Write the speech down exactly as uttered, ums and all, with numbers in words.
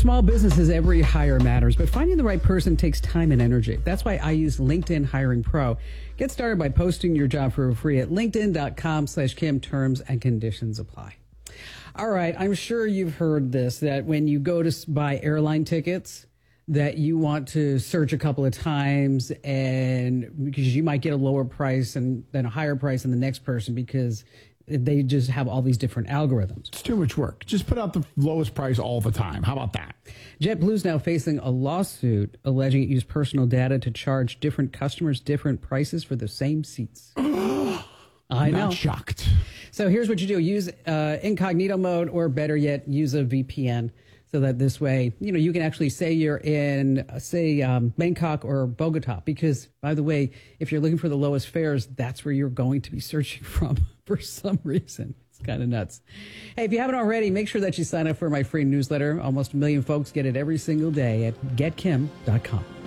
Small businesses, every hire matters, but finding the right person takes time and energy. That's why I use LinkedIn Hiring Pro. Get started by posting your job for free at linkedin.com slash Kim. Terms and conditions apply. All right, I'm sure you've heard this, that when you go to buy airline tickets, that you want to search a couple of times, and because you might get a lower price and then a higher price than the next person because they just have all these different algorithms. It's too much work. Just put out the lowest price all the time. How about that? JetBlue's now facing a lawsuit alleging it used personal data to charge different customers different prices for the same seats. I I'm know. not shocked. So here's what you do. Use uh, incognito mode, or better yet, use a V P N. So that this way, you know, you can actually say you're in, uh, say, um, Bangkok or Bogota. Because, by the way, if you're looking for the lowest fares, that's where you're going to be searching from for some reason. It's kind of nuts. Hey, if you haven't already, make sure that you sign up for my free newsletter. Almost a million folks get it every single day at get kim dot com.